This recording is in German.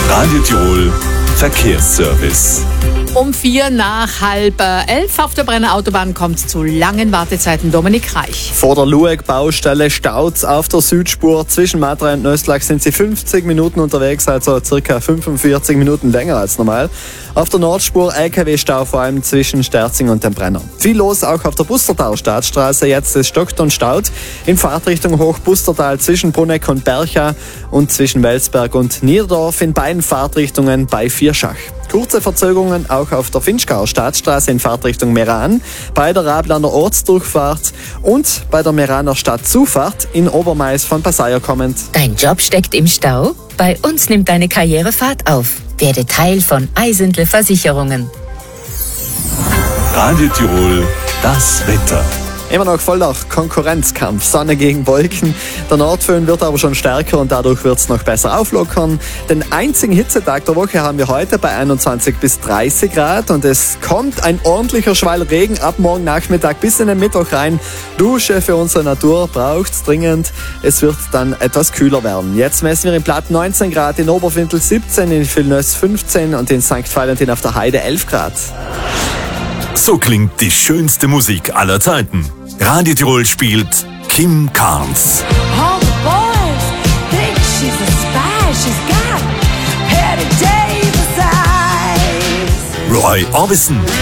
Radio Tirol Verkehrsservice. Um 11:04 auf der Brenner Autobahn kommt es zu langen Wartezeiten. Dominik Reich. Vor der Lueg-Baustelle staut auf der Südspur. Zwischen Matrei und Nöstlach sind sie 50 Minuten unterwegs, also ca. 45 Minuten länger als normal. Auf der Nordspur LKW-Stau, vor allem zwischen Sterzing und dem Brenner. Viel los auch auf der Bustertaler Staatsstraße. Jetzt es stockt und staut. In Fahrtrichtung Hochbustertal zwischen Bruneck und Bercha und zwischen Welsberg und Niederdorf in beiden Fahrtrichtungen bei Vierschach. Kurze Verzögerungen auch auf der Finchgauer Staatsstraße in Fahrtrichtung Meran, bei der Rablander Ortsdurchfahrt und bei der Meraner Stadtzufahrt in Obermais von Passaia kommend. Dein Job steckt im Stau? Bei uns nimmt deine Karriere Fahrt auf. Werde Teil von Eisentle Versicherungen. Radio Tirol, das Wetter. Immer noch voller Konkurrenzkampf, Sonne gegen Wolken. Der Nordföhn wird aber schon stärker und dadurch wird es noch besser auflockern. Den einzigen Hitzetag der Woche haben wir heute bei 21 bis 30 Grad und es kommt ein ordentlicher Schwall Regen ab morgen Nachmittag bis in den Mittwoch rein. Dusche für unsere Natur braucht's dringend. Es wird dann etwas kühler werden. Jetzt messen wir in Platt 19 Grad, in Oberfintel 17, in Villeneuve 15 und in St. Valentin auf der Heide 11 Grad. So klingt die schönste Musik aller Zeiten. Radio Tirol spielt Kim Carnes. All the boys think she's a spy. She's got Petty Davis eyes. Roy Orbison.